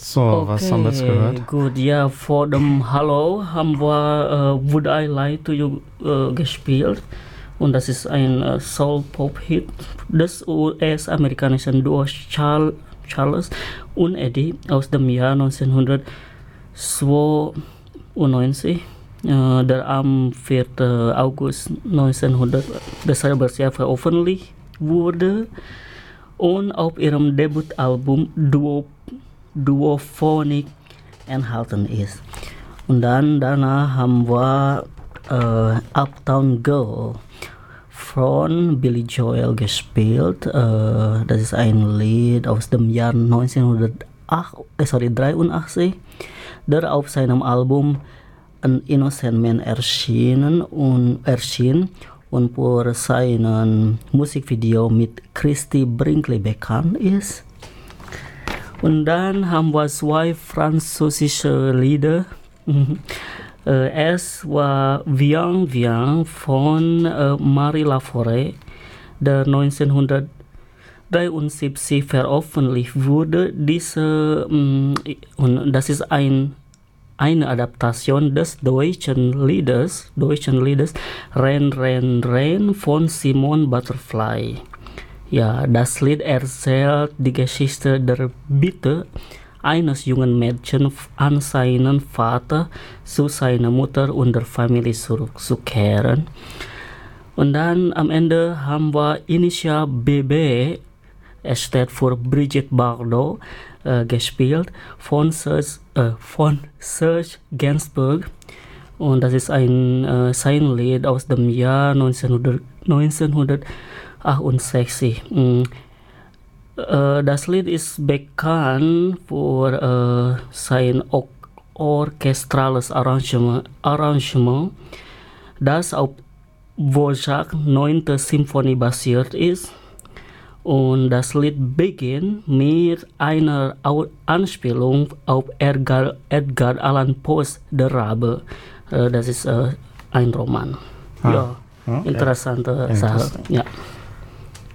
So, was haben wir jetzt gehört? Gut, ja, vor dem Hallo haben wir Would I Lie to You gespielt. Und das ist ein Soul-Pop-Hit des US-amerikanischen Duos Charles und Eddie aus dem Jahr 1992, der am 4. August 1900 dasselbe Jahr veröffentlicht wurde und auf ihrem Debütalbum Duophonic enthalten ist. Und dann danach haben wir Uptown Girl von Billy Joel gespielt. Das ist ein Lied aus dem Jahr 1983, der auf seinem Album An Innocent Man erschien und für seinen Musikvideo mit Christy Brinkley bekannt ist. Und dann haben wir zwei französische Lieder. Es war Viens Viens von Marie Laforêt, der 1973 veröffentlicht wurde. Und das ist eine Adaptation des deutschen Liedes Renn, Renn, Renn von Simon Butterfly. Ja, das Lied erzählt die Geschichte der Bitte eines jungen Mädchens an seinen Vater, zu seiner Mutter und der Familie zurückzukehren. Und dann am Ende haben wir Initial BB, es steht für Brigitte Bardot, gespielt von Serge Gainsbourg. Und das ist sein Lied aus dem Jahr 1968. Das Lied ist bekannt für sein orchestrales Arrangement, das auf Dvořák 9. Symphonie basiert ist. Und das Lied beginnt mit einer Anspielung auf Edgar Allan Poes Der Rabe. Das ist ein Roman. Ja, interessante Sache. Ja.